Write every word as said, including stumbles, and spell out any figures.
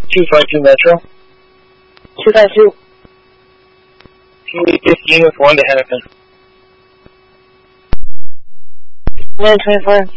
two five two Metro. two five two. P fifteen with one to Hennepin. nine twenty-four.